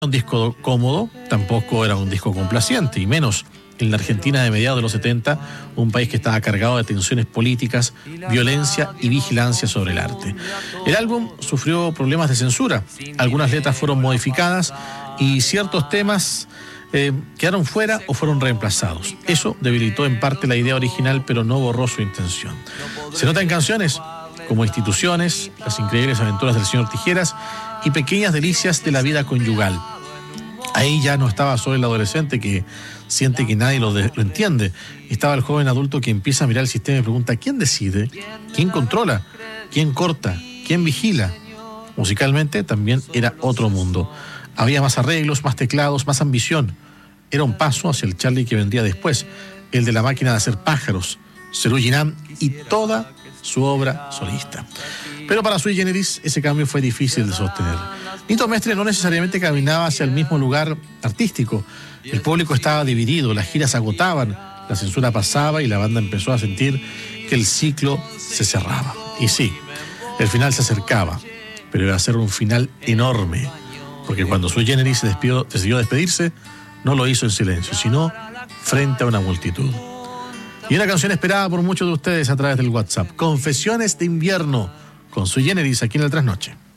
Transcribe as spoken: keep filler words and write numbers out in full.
Un disco cómodo, tampoco era un disco complaciente, y menos en la Argentina de mediados de los setenta, un país que estaba cargado de tensiones políticas, violencia y vigilancia sobre el arte. El álbum sufrió problemas de censura, algunas letras fueron modificadas y ciertos temas eh, quedaron fuera o fueron reemplazados. Eso debilitó en parte la idea original, pero no borró su intención. Se nota en canciones como Instituciones, Las increíbles aventuras del señor Tijeras y Pequeñas delicias de la vida conyugal. Ahí ya no estaba solo el adolescente que siente que nadie lo, de, lo entiende. Estaba el joven adulto que empieza a mirar el sistema y pregunta: ¿quién decide? ¿Quién controla? ¿Quién corta? ¿Quién vigila? Musicalmente también era otro mundo. Había más arreglos, más teclados, más ambición. Era un paso hacia el Charlie que vendría después, el de la máquina de hacer pájaros, Serú Girán y toda su obra solista. Pero para Sui Generis ese cambio fue difícil de sostener. Nito Mestre no necesariamente caminaba hacia el mismo lugar artístico. El público estaba dividido, las giras se agotaban, la censura pasaba y la banda empezó a sentir que el ciclo se cerraba. Y sí, el final se acercaba, pero iba a ser un final enorme, porque cuando Sui Generis se despidió, decidió despedirse, no lo hizo en silencio, sino frente a una multitud. Y una canción esperada por muchos de ustedes a través del WhatsApp: Confesiones de invierno, con Sui Generis aquí en el Trasnoche.